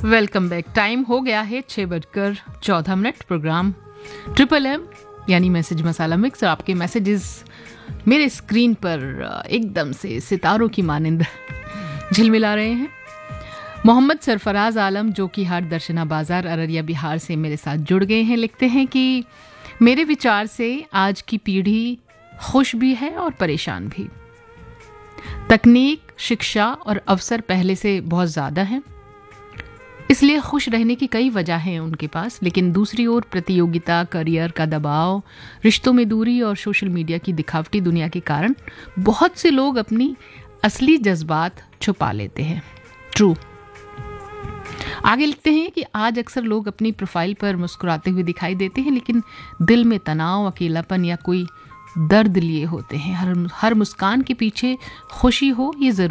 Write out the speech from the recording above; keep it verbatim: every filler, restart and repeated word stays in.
Welcome back. Time हो गया है छः बजकर चौदह मिनट। प्रोग्राम ट्रिपल एम यानी मैसेज मसाला मिक्स, और आपके मैसेजेस मेरे स्क्रीन पर एकदम से सितारों की मानिंद झिलमिला रहे हैं। मोहम्मद सरफराज आलम जो कि हाट दर्शना बाजार अररिया बिहार से मेरे साथ जुड़ गए हैं, लिखते हैं कि मेरे विचार से आज की पीढ़ी खुश भी है और परेशान भी। तकनीक, शिक्षा और अवसर पहले से बहुत ज़्यादा हैं, इसलिए खुश रहने की कई वजह हैं उनके पास। लेकिन दूसरी ओर प्रतियोगिता, करियर का दबाव, रिश्तों में दूरी और सोशल मीडिया की दिखावटी दुनिया के कारण बहुत से लोग अपनी असली जज्बात छुपा लेते हैं। ट्रू। आगे लिखते हैं कि आज अक्सर लोग अपनी प्रोफाइल पर मुस्कुराते हुए दिखाई देते हैं, लेकिन दिल में तनाव, अकेलापन या कोई दर्द लिए होते हैं। हर हर मुस्कान के पीछे खुशी हो ये जरूर